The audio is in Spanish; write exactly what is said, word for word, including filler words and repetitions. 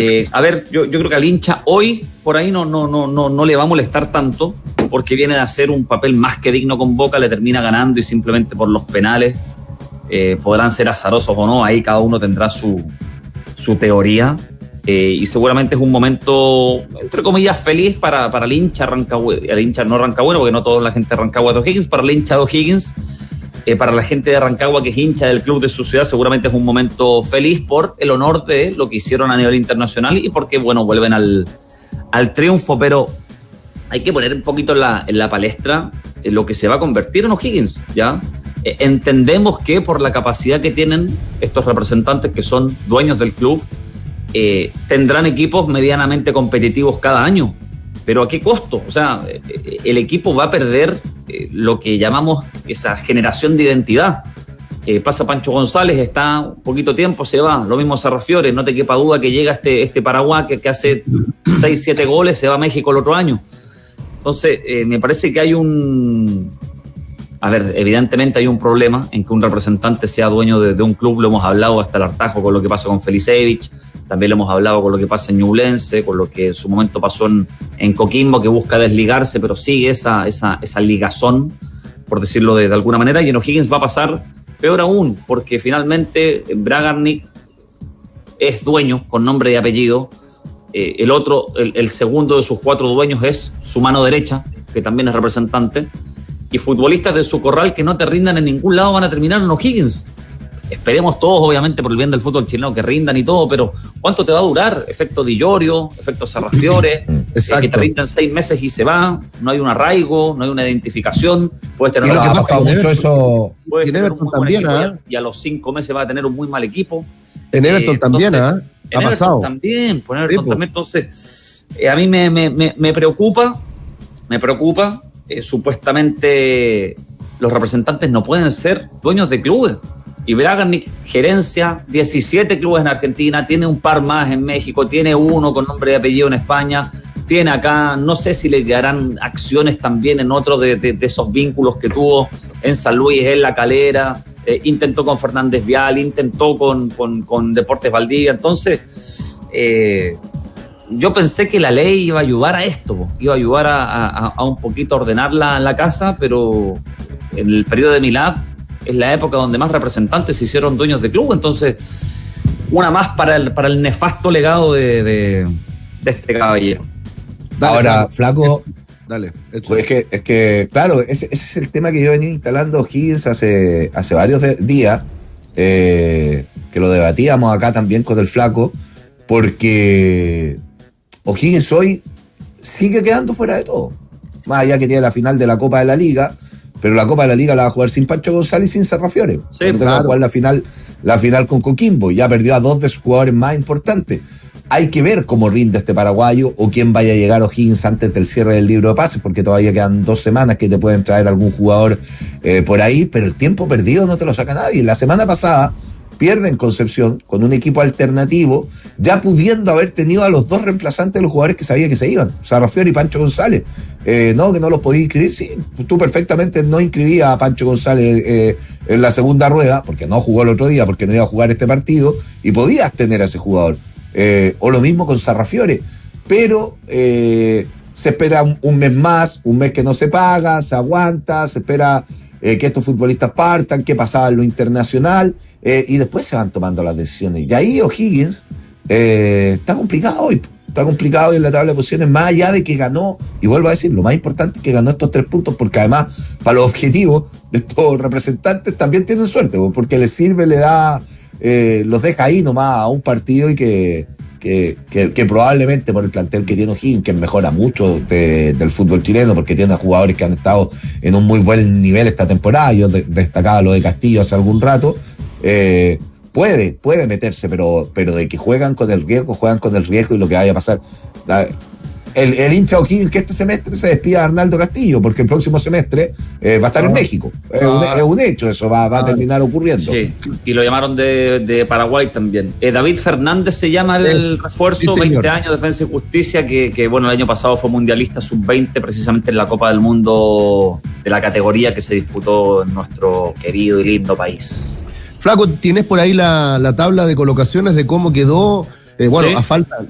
Eh, a ver, yo, yo creo que al hincha hoy por ahí no, no, no, no, no le va a molestar tanto, porque viene a hacer un papel más que digno con Boca, le termina ganando y simplemente por los penales eh, podrán ser azarosos o no, ahí cada uno tendrá su, su teoría. Eh, y seguramente es un momento, entre comillas, feliz para, para el hincha rancagüero, el hincha no rancagüero, porque no toda la gente de Rancagua es de O'Higgins, para el hincha de O'Higgins, eh, para la gente de Rancagua que es hincha del club de su ciudad, seguramente es un momento feliz por el honor de lo que hicieron a nivel internacional y porque, bueno, vuelven al, al triunfo, pero hay que poner un poquito en la, en la palestra en lo que se va a convertir en O'Higgins, ¿ya? Eh, entendemos que por la capacidad que tienen estos representantes que son dueños del club, Eh, tendrán equipos medianamente competitivos cada año, pero ¿a qué costo? O sea, eh, el equipo va a perder eh, lo que llamamos esa generación de identidad. Eh, pasa Pancho González, está un poquito tiempo, se va, lo mismo Sarrafiore, no te quepa duda que llega este, este Paraguay que, que hace seis, siete goles, se va a México el otro año. Entonces, eh, me parece que hay un... A ver, evidentemente hay un problema en que un representante sea dueño de, de un club, lo hemos hablado hasta el hartazgo con lo que pasa con Felicevich. También lo hemos hablado con lo que pasa en Ñublense, con lo que en su momento pasó en, en Coquimbo, que busca desligarse, pero sigue esa, esa, esa ligazón, por decirlo de, de alguna manera. Y en O'Higgins va a pasar peor aún, porque finalmente Bragarnik es dueño con nombre y apellido. Eh, el otro, el, el segundo de sus cuatro dueños es su mano derecha, que también es representante. Y futbolistas de su corral que no te rindan en ningún lado van a terminar en O'Higgins. Esperemos todos, obviamente, por el bien del fútbol chileno, que rindan y todo, pero ¿cuánto te va a durar? Efecto Di Llorio, efecto Sarrafiore, eh, que te rindan seis meses y se va, no hay un arraigo, no hay una identificación, puedes tener, y lo un, que pasa mucho eso, puedes en tener Everton un muy buen también, equipo, ¿eh? Y a los cinco meses va a tener un muy mal equipo. En Everton eh, también, ¿ah? ¿eh? En ha Everton pasado. También, por Everton sí, también, entonces, eh, a mí me, me, me, me preocupa, me preocupa, eh, supuestamente los representantes no pueden ser dueños de clubes. Y Bragarnik, gerencia, diecisiete clubes en Argentina, tiene un par más en México, tiene uno con nombre y apellido en España, tiene acá, no sé si le darán acciones también en otro de, de, de esos vínculos que tuvo en San Luis, en La Calera, eh, intentó con Fernández Vial, intentó con, con, con Deportes Valdivia. Entonces, eh, yo pensé que la ley iba a ayudar a esto, iba a ayudar a, a, a un poquito a ordenar la, la casa, pero en el periodo de Milad es la época donde más representantes se hicieron dueños de club, entonces una más para el, para el nefasto legado de, de, de este caballero. Dale, ahora, Flaco, dale. Pues es que, es que, claro, ese, ese es el tema que yo venía instalando O'Higgins hace, hace varios de, días, eh, que lo debatíamos acá también con el Flaco, porque O'Higgins hoy sigue quedando fuera de todo. Más allá que tiene la final de la Copa de la Liga, pero la Copa de la Liga la va a jugar sin Pancho González y sin Sarrafiore. Sí, claro. Va a jugar la final, la final con Coquimbo. Ya perdió a dos de sus jugadores más importantes. Hay que ver cómo rinde este paraguayo o quién vaya a llegar a O'Higgins antes del cierre del libro de pases, porque todavía quedan dos semanas que te pueden traer algún jugador eh, por ahí, pero el tiempo perdido no te lo saca nadie. La semana pasada pierden Concepción con un equipo alternativo, ya pudiendo haber tenido a los dos reemplazantes de los jugadores que sabía que se iban, Sarrafiore y Pancho González. Eh, no, que no los podías inscribir, sí, tú perfectamente no inscribías a Pancho González eh, en la segunda rueda, porque no jugó el otro día, porque no iba a jugar este partido, y podías tener a ese jugador. Eh, o lo mismo con Sarrafiore, pero eh, se espera un, un mes más, un mes que no se paga, se aguanta, se espera eh, que estos futbolistas partan, qué pasaba en lo internacional, eh, y después se van tomando las decisiones. Y ahí O'Higgins eh, está complicado hoy, está complicado en la tabla de posiciones, más allá de que ganó, y vuelvo a decir, lo más importante es que ganó estos tres puntos, porque además, para los objetivos de estos representantes también tienen suerte, porque les sirve, le da, eh, los deja ahí nomás a un partido y que, que, que, que probablemente por el plantel que tiene O'Higgins, que mejora mucho de, del fútbol chileno, porque tiene jugadores que han estado en un muy buen nivel esta temporada, yo de, destacaba lo de Castillo hace algún rato, eh, puede, puede meterse, pero, pero de que juegan con el riesgo, juegan con el riesgo y lo que vaya a pasar. El, el hincha O'Higgins que este semestre se despida de Arnaldo Castillo, porque el próximo semestre eh, va a estar ah, en México. Ah, es, un, es un hecho, eso va, va ah, a terminar ocurriendo. Sí, y lo llamaron de, de Paraguay también. Eh, David Fernández se llama el es, refuerzo, sí, veinte años, Defensa y Justicia, que, que bueno, el año pasado fue mundialista sub veinte, precisamente en la Copa del Mundo de la categoría que se disputó en nuestro querido y lindo país. Flaco, ¿tienes por ahí la, la tabla de colocaciones de cómo quedó? Eh, bueno, ¿sí? A falta